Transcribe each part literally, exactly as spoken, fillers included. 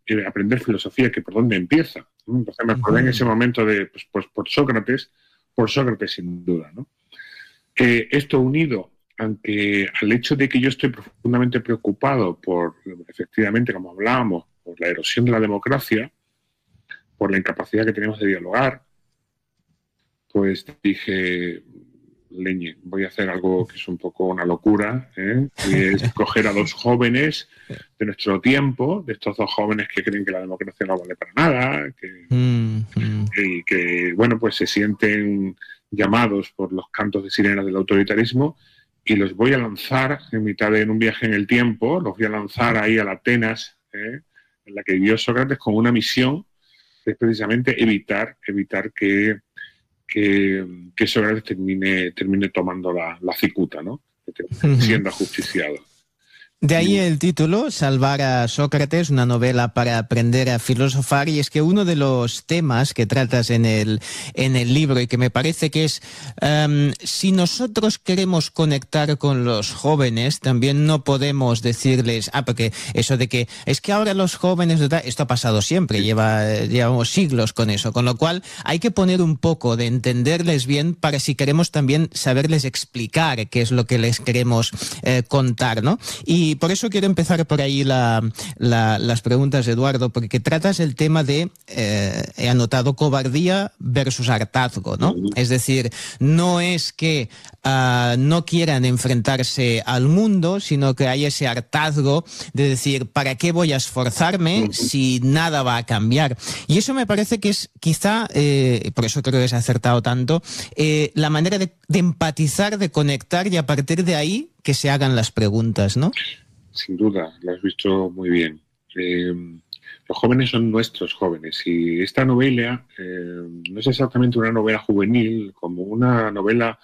eh, aprender filosofía, que por dónde empieza. Entonces me acordé en ese momento de, pues, pues por Sócrates, por Sócrates sin duda, ¿no? Eh, esto unido aunque al hecho de que yo estoy profundamente preocupado por, efectivamente, como hablábamos, por la erosión de la democracia, por la incapacidad que tenemos de dialogar, pues dije, leñe, voy a hacer algo que es un poco una locura, ¿eh? Y es coger a dos jóvenes de nuestro tiempo, de estos dos jóvenes que creen que la democracia no vale para nada, que, mm-hmm. y que, bueno, pues se sienten llamados por los cantos de sirenas del autoritarismo, y los voy a lanzar en mitad de en un viaje en el tiempo, los voy a lanzar ahí a la Atenas, ¿eh? En la que vivió Sócrates, con una misión que es precisamente evitar, evitar que Que, que Sócrates termine, termine tomando la, la cicuta, ¿no? Que termine siendo ajusticiado. De ahí el título, Salvar a Sócrates, una novela para aprender a filosofar, y es que uno de los temas que tratas en el, en el libro y que me parece que es, um, si nosotros queremos conectar con los jóvenes, también no podemos decirles, ah, porque eso de que, es que ahora los jóvenes, esto ha pasado siempre, lleva, llevamos siglos con eso, con lo cual hay que poner un poco de entenderles bien para si queremos también saberles explicar qué es lo que les queremos eh, contar, ¿no? Y Y por eso quiero empezar por ahí la, la, las preguntas, Eduardo, porque tratas el tema de, eh, he anotado, cobardía versus hartazgo, ¿no? Uh-huh. Es decir, no es que uh, no quieran enfrentarse al mundo, sino que hay ese hartazgo de decir, ¿para qué voy a esforzarme uh-huh. si nada va a cambiar? Y eso me parece que es quizá, eh, por eso creo que es acertado tanto, eh, la manera de, de empatizar, de conectar, y a partir de ahí que se hagan las preguntas, ¿no? Sin duda, lo has visto muy bien. Eh, los jóvenes son nuestros jóvenes, y esta novela eh, no es exactamente una novela juvenil, como una novela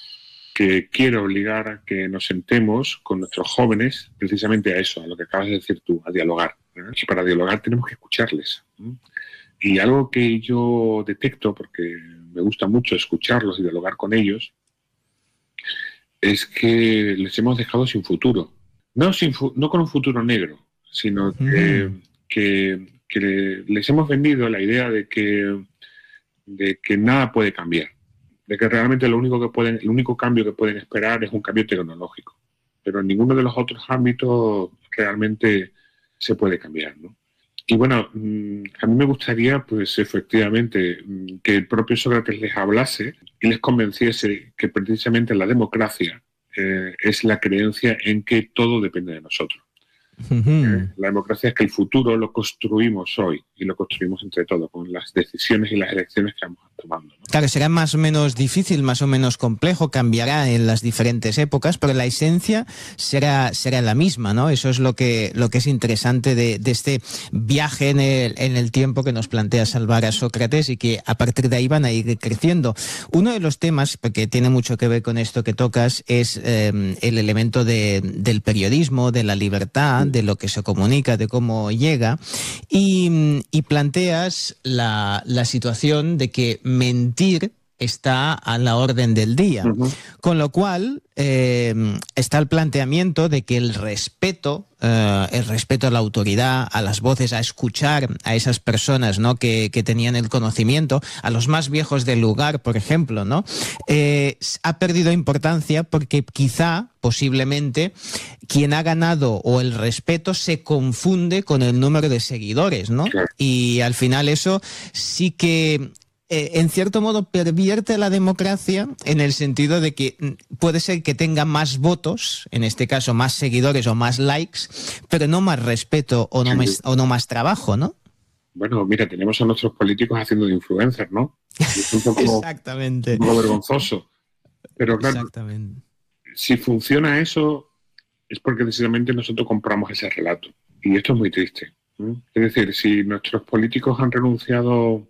que quiere obligar a que nos sentemos con nuestros jóvenes precisamente a eso, a lo que acabas de decir tú, a dialogar, ¿eh? Y para dialogar tenemos que escucharles, ¿eh? Y algo que yo detecto, porque me gusta mucho escucharlos y dialogar con ellos, es que les hemos dejado sin futuro. No, sin fu- no con un futuro negro, sino que, mm. que, que les hemos vendido la idea de que, de que nada puede cambiar, de que realmente lo único que pueden, el único cambio que pueden esperar es un cambio tecnológico, pero en ninguno de los otros ámbitos realmente se puede cambiar, ¿no? Y bueno, a mí me gustaría, pues efectivamente, que el propio Sócrates les hablase y les convenciese que precisamente la democracia eh, es la creencia en que todo depende de nosotros. Uh-huh. Eh, la democracia es que el futuro lo construimos hoy, y lo construimos entre todos, con las decisiones y las elecciones que vamos tomando, ¿no? Claro, será más o menos difícil, más o menos complejo, cambiará en las diferentes épocas, pero la esencia será, será la misma, ¿no? Eso es lo que, lo que es interesante de, de este viaje en el, en el tiempo que nos plantea Salvar a Sócrates, y que a partir de ahí van a ir creciendo. Uno de los temas, porque tiene mucho que ver con esto que tocas, es eh, el elemento de, del periodismo, de la libertad, de lo que se comunica, de cómo llega, y, y planteas la, la situación de que mentir está a la orden del día. Uh-huh. Con lo cual, eh, está el planteamiento de que el respeto, eh, el respeto a la autoridad, a las voces, a escuchar a esas personas, ¿no?, que, que tenían el conocimiento, a los más viejos del lugar, por ejemplo, ¿no?, eh, ha perdido importancia porque quizá, posiblemente, quien ha ganado o el respeto se confunde con el número de seguidores, ¿no? Claro. Y al final eso sí que Eh, en cierto modo pervierte la democracia, en el sentido de que puede ser que tenga más votos, en este caso más seguidores o más likes, pero no más respeto o no, más, o no más trabajo, ¿no? Bueno, mira, tenemos a nuestros políticos haciendo de influencers, ¿no? Es un poco, Exactamente. Un poco vergonzoso. Pero claro, Exactamente. Si funciona eso, es porque precisamente nosotros compramos ese relato. Y esto es muy triste, ¿eh? Es decir, si nuestros políticos han renunciado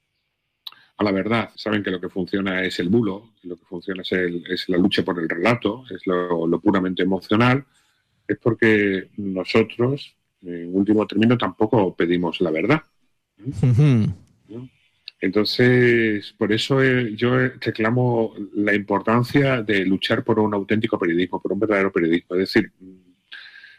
a la verdad, saben que lo que funciona es el bulo, lo que funciona es, el, es la lucha por el relato, es lo, lo puramente emocional, es porque nosotros, en último término, tampoco pedimos la verdad. Uh-huh. ¿No? Entonces, por eso eh, yo reclamo la importancia de luchar por un auténtico periodismo, por un verdadero periodismo. Es decir,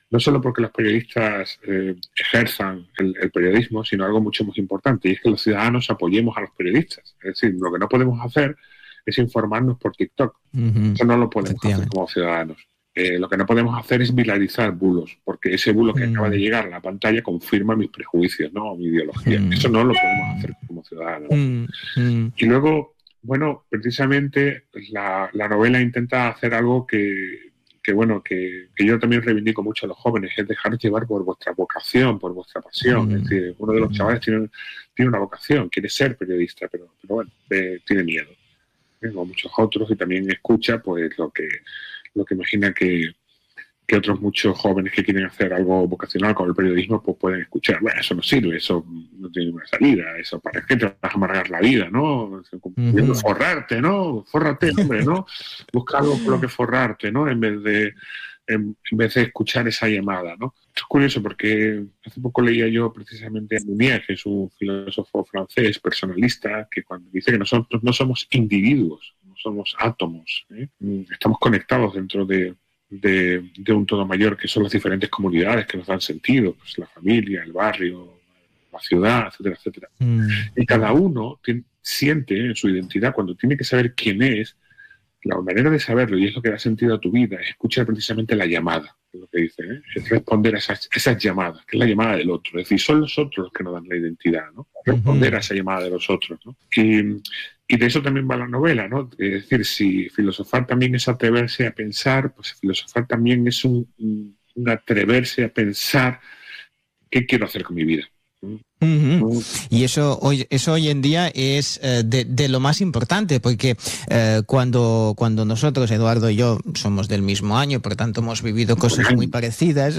no solo porque los periodistas eh, ejerzan el, el periodismo, sino algo mucho más importante, y es que los ciudadanos apoyemos a los periodistas. Es decir, lo que no podemos hacer es informarnos por TikTok. Uh-huh. Eso no lo podemos hacer como ciudadanos. Eh, lo que no podemos hacer es viralizar bulos, porque ese bulo que uh-huh. acaba de llegar a la pantalla confirma mis prejuicios, ¿no? O mi ideología. Uh-huh. Eso no lo podemos hacer como ciudadanos. Uh-huh. Y luego, bueno, precisamente la, la novela intenta hacer algo que, que bueno, que, que yo también reivindico mucho a los jóvenes, es dejar llevar por vuestra vocación, por vuestra pasión. Uh-huh. Es decir, uno de los chavales tiene, tiene una vocación, quiere ser periodista, pero, pero bueno, eh, tiene miedo. Como muchos otros, y también escucha pues lo que lo que imagina que, que otros muchos jóvenes que quieren hacer algo vocacional con el periodismo pues pueden escuchar. Bueno, eso no sirve, eso no tiene una salida, eso para qué te vas a amargar la vida, ¿no? Uh-huh. Forrarte, ¿no? Fórrate, hombre, ¿no? Busca algo por lo que forrarte, ¿no? En vez de en, en vez de escuchar esa llamada, ¿no? Es curioso porque hace poco leía yo precisamente a Mounier, que es un filósofo francés personalista, que cuando dice que nosotros no somos individuos, no somos átomos, ¿eh? Estamos conectados dentro de, de, de un todo mayor que son las diferentes comunidades que nos dan sentido, pues la familia, el barrio, la ciudad, etcétera, etcétera. Mm. Y cada uno tiene, siente en su identidad, cuando tiene que saber quién es, la manera de saberlo, y es lo que da sentido a tu vida, es escuchar precisamente la llamada, es lo que dice, ¿eh? Es responder a esas, esas llamadas, que es la llamada del otro. Es decir, son los otros los que nos dan la identidad, ¿no? Responder uh-huh. a esa llamada de los otros, ¿no? Y, y de eso también va la novela, ¿no? Es decir, si filosofar también es atreverse a pensar, pues filosofar también es un, un atreverse a pensar qué quiero hacer con mi vida. Uh-huh. Y eso hoy, eso hoy en día es eh, de, de lo más importante, porque eh, cuando, cuando nosotros, Eduardo y yo, somos del mismo año, por tanto hemos vivido cosas muy parecidas,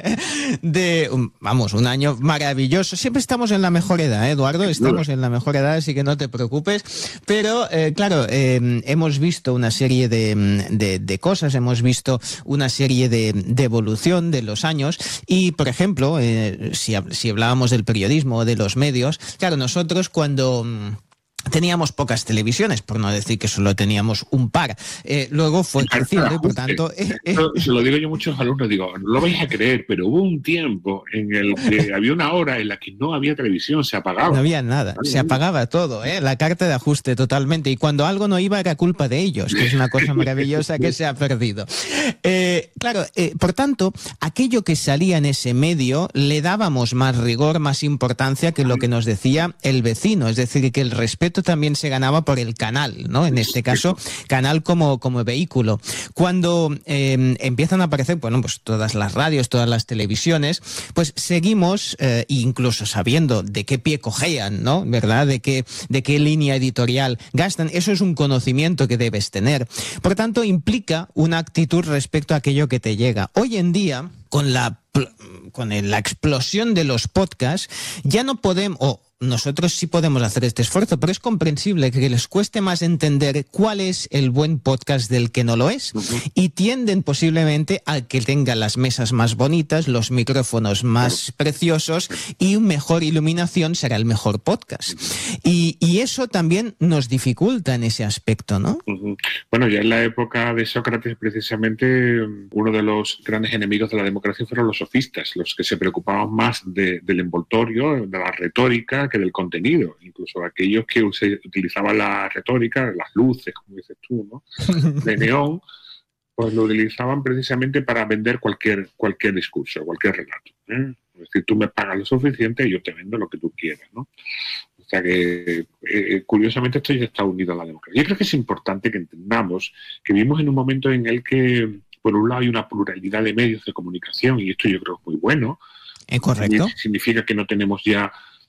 de, un, vamos, un año maravilloso. Siempre estamos en la mejor edad, ¿eh, Eduardo? Estamos en la mejor edad, así que no te preocupes. Pero, eh, claro, eh, hemos visto una serie de, de, de cosas, hemos visto una serie de, de evolución de los años y, por ejemplo, eh, si, si hablábamos del periodismo, de los medios, claro, nosotros cuando teníamos pocas televisiones, por no decir que solo teníamos un par. Eh, luego fue creciendo y por tanto... Eh, eh. Se lo digo yo a muchos alumnos, digo, no lo vais a creer, pero hubo un tiempo en el que había una hora en la que no había televisión, se apagaba. No había nada, se apagaba todo, ¿eh? La carta de ajuste totalmente, y cuando algo no iba era culpa de ellos, que es una cosa maravillosa que se ha perdido. Eh, claro, eh, por tanto, aquello que salía en ese medio le dábamos más rigor, más importancia que lo que nos decía el vecino, es decir, que el respeto también se ganaba por el canal, ¿no? En este caso, canal como, como vehículo. Cuando eh, empiezan a aparecer, bueno, pues todas las radios, todas las televisiones, pues seguimos, eh, incluso sabiendo de qué pie cojean, ¿no? ¿Verdad? De qué, de qué línea editorial gastan. Eso es un conocimiento que debes tener. Por tanto, implica una actitud respecto a aquello que te llega. Hoy en día, con la, con la explosión de los podcasts, ya no podemos... Oh, nosotros sí podemos hacer este esfuerzo, pero es comprensible que les cueste más entender cuál es el buen podcast del que no lo es. Uh-huh. Y tienden posiblemente a que tengan las mesas más bonitas, los micrófonos más uh-huh. preciosos y mejor iluminación será el mejor podcast. Uh-huh. Y, y eso también nos dificulta en ese aspecto, ¿no? Uh-huh. Bueno, ya en la época de Sócrates, precisamente, uno de los grandes enemigos de la democracia fueron los sofistas, los que se preocupaban más de, del envoltorio, de la retórica, que del contenido. Incluso aquellos que utilizaban la retórica, las luces, como dices tú, ¿no? De neón, pues lo utilizaban precisamente para vender cualquier, cualquier discurso, cualquier relato, ¿eh? Es decir, tú me pagas lo suficiente y yo te vendo lo que tú quieras, ¿no? O sea que, eh, curiosamente, esto ya está unido a la democracia. Yo creo que es importante que entendamos que vivimos en un momento en el que, por un lado, hay una pluralidad de medios de comunicación, y esto yo creo que es muy bueno. ¿Es correcto? Significa que no tenemos ya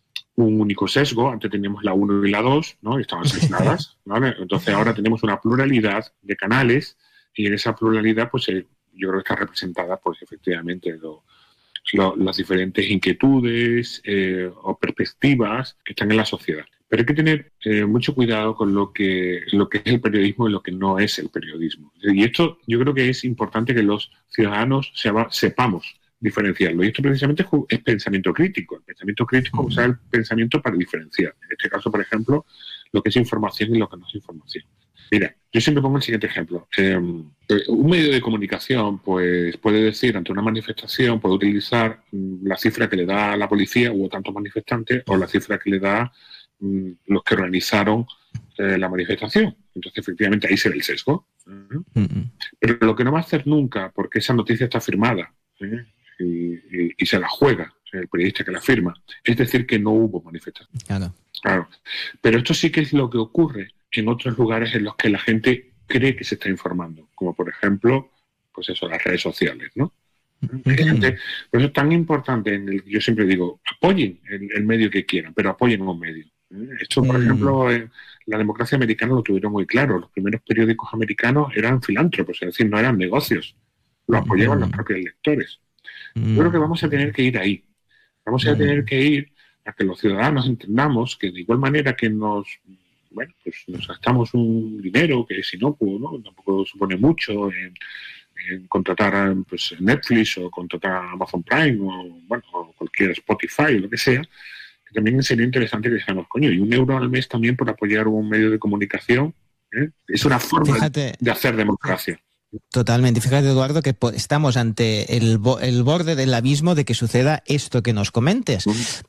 un único sesgo. Antes teníamos la uno y la dos, ¿no? Y estaban sesgadas, ¿vale? Entonces ahora tenemos una pluralidad de canales, y en esa pluralidad, pues eh, yo creo que está representada, pues efectivamente, lo, lo, las diferentes inquietudes eh, o perspectivas que están en la sociedad. Pero hay que tener eh, mucho cuidado con lo que, lo que es el periodismo y lo que no es el periodismo. Y esto yo creo que es importante que los ciudadanos sepa, sepamos diferenciarlo. Y esto precisamente es pensamiento crítico. El pensamiento crítico usa el pensamiento para diferenciar. En este caso, por ejemplo, lo que es información y lo que no es información. Mira, yo siempre pongo el siguiente ejemplo. Eh, un medio de comunicación pues, puede decir ante una manifestación, puede utilizar mm, la cifra que le da la policía, hubo tantos manifestantes, o la cifra que le da mm, los que organizaron eh, la manifestación. Entonces, efectivamente, ahí se ve el sesgo. Uh-huh. Uh-huh. Pero lo que no va a hacer nunca, porque esa noticia está firmada ¿eh? y, y, y se la juega el periodista que la firma, es decir, que no hubo manifestación. Claro. Claro. Pero esto sí que es lo que ocurre en otros lugares en los que la gente cree que se está informando, como por ejemplo, pues eso, las redes sociales, ¿no? Uh-huh. Gente, por eso es tan importante, en el, yo siempre digo, apoyen el, el medio que quieran, pero apoyen a un medio. Esto, por uh-huh. ejemplo, en la democracia americana lo tuvieron muy claro. Los primeros periódicos americanos eran filántropos, es decir, no eran negocios. Lo apoyaban uh-huh. los propios lectores. Uh-huh. Yo creo que vamos a tener que ir ahí. Vamos a tener que ir a que los ciudadanos entendamos que de igual manera que nos, bueno, pues nos gastamos un dinero que es inocuo, ¿no? Tampoco supone mucho en, en contratar a pues, Netflix o contratar a Amazon Prime o, bueno, o cualquier Spotify o lo que sea, que también sería interesante que digamos, coño, y un euro al mes también por apoyar un medio de comunicación, ¿eh? Es una forma Fíjate. de hacer democracia. Totalmente. Fíjate, Eduardo, que estamos ante el, el borde del abismo de que suceda esto que nos comentes,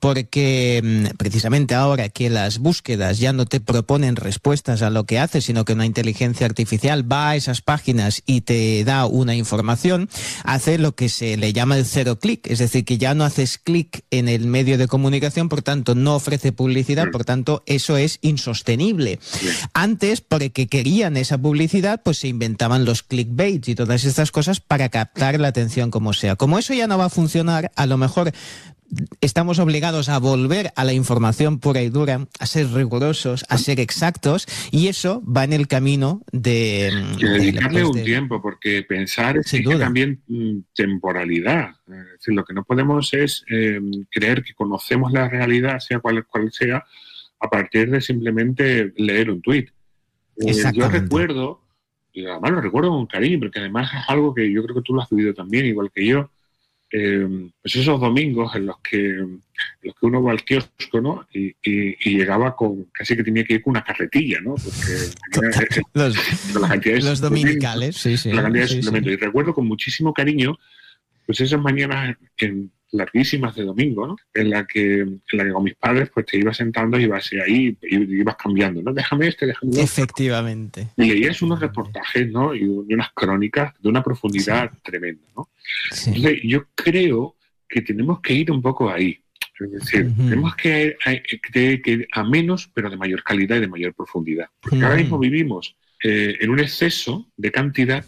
porque precisamente ahora que las búsquedas ya no te proponen respuestas a lo que haces, sino que una inteligencia artificial va a esas páginas y te da una información, hace lo que se le llama el cero clic, es decir, que ya no haces clic en el medio de comunicación, por tanto no ofrece publicidad, por tanto eso es insostenible. Antes, porque querían esa publicidad, pues se inventaban los clics y todas estas cosas para captar la atención como sea. Como eso ya no va a funcionar, a lo mejor estamos obligados a volver a la información pura y dura, a ser rigurosos, a ser exactos, y eso va en el camino de... Que dedicarle de, un de, tiempo, porque pensar es que también mm, temporalidad. Es decir, lo que no podemos es eh, creer que conocemos la realidad, sea cual, cual sea, a partir de simplemente leer un tuit. Eh, yo recuerdo... Y además lo recuerdo con cariño, porque además es algo que yo creo que tú lo has vivido también, igual que yo. Eh, pues esos domingos en los que en los que uno va al kiosco, ¿no? Y, y, y llegaba con, casi que tenía que ir con una carretilla, ¿no? Porque eh, los, las cantidades los dominicales, sí, sí. La cantidad sí, de suplementos. sí. Y recuerdo con muchísimo cariño, pues esas mañanas en, larguísimas de domingo, ¿no? En la que en la que con mis padres pues te ibas sentando y ibas ahí y ibas cambiando, ¿no? Déjame este, déjame este. Efectivamente. Y leías unos reportajes, ¿no? Y, y unas crónicas de una profundidad sí. tremenda, ¿no? Sí. Entonces yo creo que tenemos que ir un poco ahí. Es decir, uh-huh. tenemos que ir que, que a menos, pero de mayor calidad y de mayor profundidad. Porque uh-huh. ahora mismo vivimos eh, en un exceso de cantidad,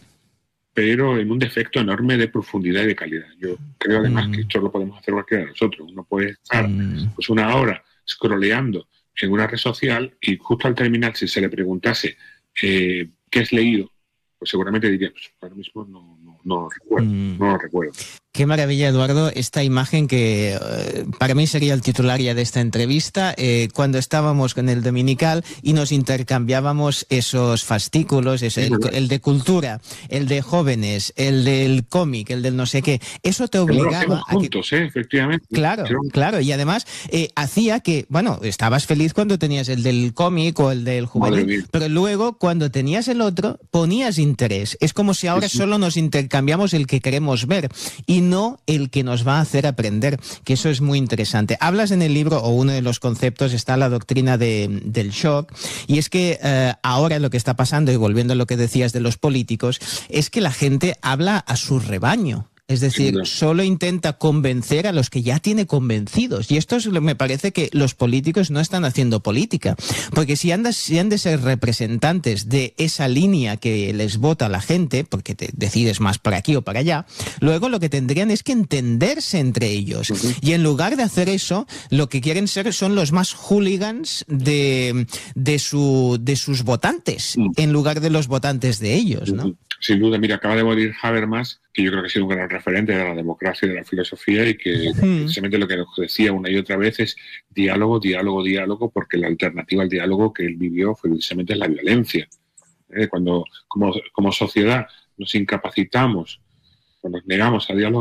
pero en un defecto enorme de profundidad y de calidad. Yo creo además mm. que esto lo podemos hacer cualquiera de nosotros. Uno puede estar mm. pues una hora scrolleando en una red social y justo al terminar, si se le preguntase eh, qué has leído, pues seguramente diría, pues ahora mismo no, no, no lo recuerdo, mm. no lo recuerdo. Qué maravilla, Eduardo, esta imagen que eh, para mí sería el titular ya de esta entrevista, eh, cuando estábamos con el Dominical y nos intercambiábamos esos fascículos, ese, el, el de cultura, el de jóvenes, el del cómic, el del no sé qué. Eso te obligaba a juntos, que... ¿eh? Efectivamente. Claro, Pero... claro, y además eh, hacía que, bueno, estabas feliz cuando tenías el del cómic o el del juvenil, pero luego cuando tenías el otro ponías interés. Es como si ahora sí, sí. solo nos intercambiamos el que queremos ver y no el que nos va a hacer aprender, que eso es muy interesante. Hablas en el libro, o uno de los conceptos, está la doctrina de, del shock, y es que eh, ahora lo que está pasando, y volviendo a lo que decías de los políticos, es que la gente habla a su rebaño. Es decir, sí, solo intenta convencer a los que ya tiene convencidos. Y esto es, me parece que los políticos no están haciendo política. Porque si, andas, si han de ser representantes de esa línea que les vota la gente, porque te decides más para aquí o para allá, luego lo que tendrían es que entenderse entre ellos. Uh-huh. Y en lugar de hacer eso, lo que quieren ser son los más hooligans de, de, su, de sus votantes, uh-huh. en lugar de los votantes de ellos, ¿no? Uh-huh. Sin duda, mira, acaba de morir Habermas, que yo creo que ha sido un gran referente de la democracia y de la filosofía, y que mm. precisamente lo que nos decía una y otra vez es diálogo, diálogo, diálogo, porque la alternativa al diálogo que él vivió fue precisamente la violencia. ¿Eh? Cuando como, como sociedad nos incapacitamos, cuando nos negamos a dialogar,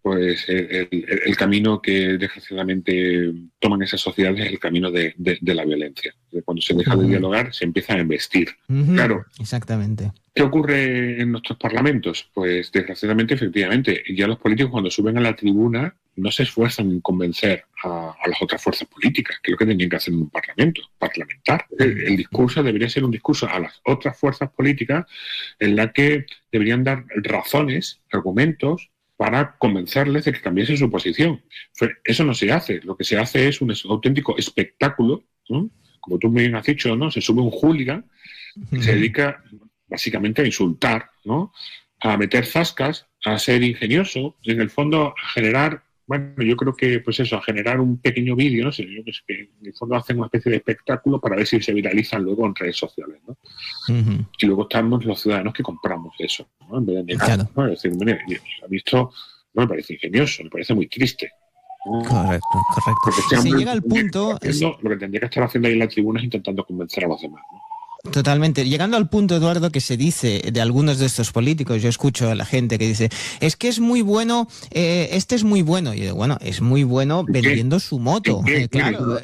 pues el, el, el camino que desgraciadamente toman esas sociedades es el camino de, de, de la violencia. Cuando se deja uh-huh. de dialogar, se empieza a embestir. Uh-huh. Claro. Exactamente. ¿Qué ocurre en nuestros parlamentos? Pues desgraciadamente, efectivamente, ya los políticos cuando suben a la tribuna no se esfuerzan en convencer a, a las otras fuerzas políticas, que es lo que tenían que hacer en un parlamento, parlamentar. El, el discurso debería ser un discurso a las otras fuerzas políticas en la que deberían dar razones, argumentos, para convencerles de que cambiase su posición. Eso no se hace. Lo que se hace es un auténtico espectáculo, ¿no? Como tú bien has dicho, ¿no? Se sube un hooligan que se dedica básicamente a insultar, ¿no? A meter zascas, a ser ingenioso, y en el fondo a generar, bueno, yo creo que, pues eso, a generar un pequeño vídeo, no sé, yo creo que en el fondo hacen una especie de espectáculo para ver si se viralizan luego en redes sociales, ¿no? Uh-huh. Y luego estamos los ciudadanos que compramos eso, ¿no? En vez de negar, claro. ¿no? Es decir, mire, a mí esto no me parece ingenioso, me parece muy triste. ¿no? Correcto, correcto. Si hombre, llega al punto... Que haciendo, es... Lo que tendría que estar haciendo ahí en la tribuna es intentando convencer a los demás, ¿no? Totalmente. Llegando al punto, Eduardo, que se dice de algunos de estos políticos, yo escucho a la gente que dice, es que es muy bueno, eh, este es muy bueno. Y yo digo, bueno, es muy bueno vendiendo su moto. ¿En qué? Eh, claro.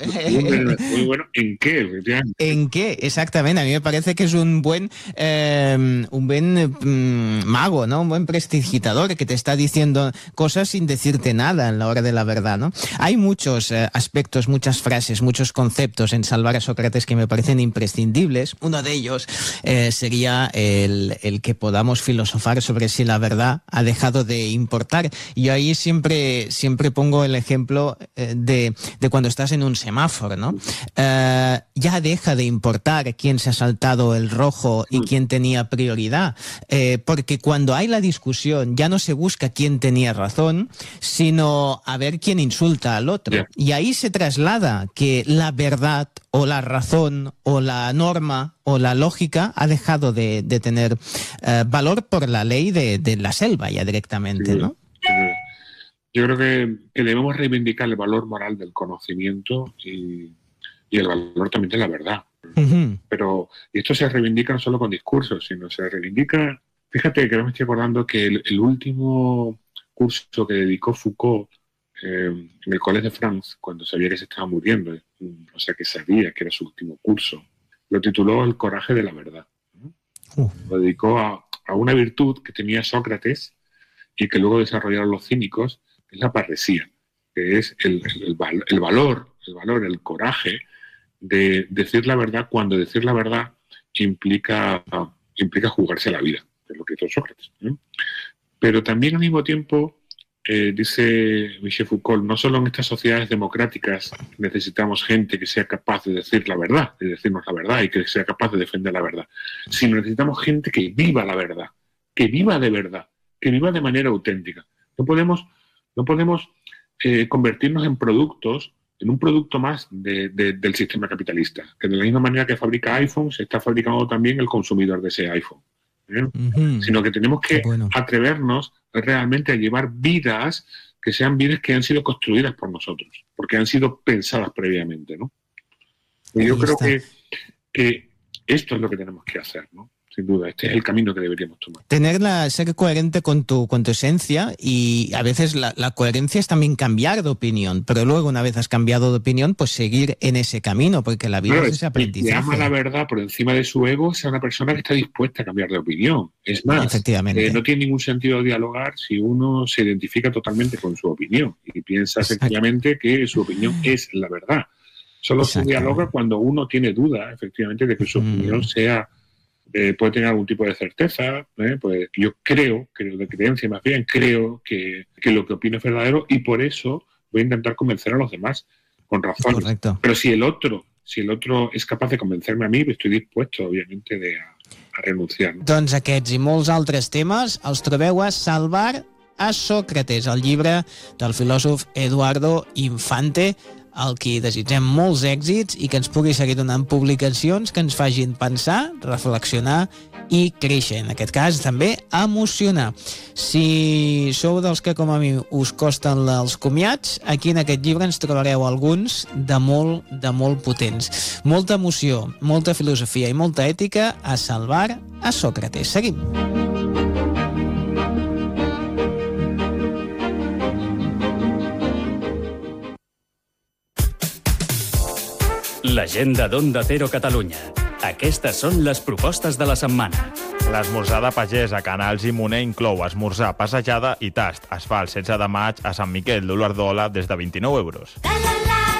Muy bueno, ¿en qué? ¿En qué? Exactamente. A mí me parece que es un buen, eh, un buen eh, mago, ¿no? Un buen prestidigitador que te está diciendo cosas sin decirte nada en la hora de la verdad, ¿no? Hay muchos eh, aspectos, muchas frases, muchos conceptos en Salvar a Sócrates que me parecen imprescindibles. Uno de ellos eh, sería el, el que podamos filosofar sobre si la verdad ha dejado de importar. Y yo ahí siempre, siempre pongo el ejemplo eh, de, de cuando estás en un semáforo, ¿no? Eh, ya deja de importar quién se ha saltado el rojo y quién tenía prioridad, eh, porque cuando hay la discusión ya no se busca quién tenía razón, sino a ver quién insulta al otro. Yeah. Y ahí se traslada que la verdad o la razón o la norma o la lógica ha dejado de, de tener uh, valor por la ley de, de la selva ya directamente, sí, ¿no? Sí. Yo creo que, que debemos reivindicar el valor moral del conocimiento y, y el valor también de la verdad. Uh-huh. Pero y esto se reivindica no solo con discursos, sino se reivindica... Fíjate que no me estoy acordando que el, el último curso que dedicó Foucault eh, en el Collège de France, cuando sabía que se estaba muriendo, o sea, que sabía que era su último curso, lo tituló El coraje de la verdad. ¿no? Uh. Lo dedicó a, a una virtud que tenía Sócrates y que luego desarrollaron los cínicos, que es la parresía, que es el, el, el, el valor, el valor, el coraje de decir la verdad cuando decir la verdad implica, implica jugarse la vida, que es lo que hizo Sócrates. ¿no? Pero también al mismo tiempo, eh, dice Michel Foucault, no solo en estas sociedades democráticas necesitamos gente que sea capaz de decir la verdad, de decirnos la verdad y que sea capaz de defender la verdad, sino necesitamos gente que viva la verdad, que viva de verdad, que viva de manera auténtica. No podemos, no podemos eh, convertirnos en productos, en un producto más de, de, del sistema capitalista, que de la misma manera que fabrica iPhones, está fabricando también el consumidor de ese iPhone. ¿eh? Uh-huh. Sino que tenemos que bueno. atrevernos realmente a llevar vidas que sean vidas que han sido construidas por nosotros, porque han sido pensadas previamente, ¿no? Y yo creo que, que esto es lo que tenemos que hacer, ¿no? Sin duda, este es el camino que deberíamos tomar. Tenerla, ser coherente con tu, con tu esencia, y a veces la, la coherencia es también cambiar de opinión, pero luego una vez has cambiado de opinión, pues seguir en ese camino, porque la vida claro, es ese aprendizaje. Que ama la verdad por encima de su ego, sea una persona que está dispuesta a cambiar de opinión. Es más, efectivamente. Eh, no tiene ningún sentido dialogar si uno se identifica totalmente con su opinión y piensa Exacto. efectivamente que su opinión es la verdad. Solo se dialoga cuando uno tiene duda, efectivamente, de que su mm. opinión sea... Eh, puede tener algún tipo de certeza, ¿eh? Pues yo creo, creo de creencia más bien, creo que, que lo que opino es verdadero y por eso voy a intentar convencer a los demás con razón. Correcto. Pero si el otro, si el otro es capaz de convencerme a mí, estoy dispuesto, obviamente, de a, a renunciar. ¿no? Doncs aquests i molts altres temes els trobeu a Salvar a Sócrates, el llibre del filòsof Eduardo Infante, al qui desitgem molts èxits i que ens pugui seguir donant publicacions que ens facin pensar, reflexionar i créixer, en aquest cas també emocionar. Si sou dels que com a mi us costen els comiats, aquí en aquest llibre ens trobareu alguns de molt, de molt potents. Molta emoció, molta filosofia i molta ètica a Salvar a Sócrates. Seguim. L'agenda d'Onda Cero Catalunya. Aquestes són les propostes de la setmana. L'esmorzar de pagès a Canals i Moner inclou esmorzar, passejada i tast. Es fa el setze de maig a Sant Miquel d'Olordola des de vint-i-nou euros.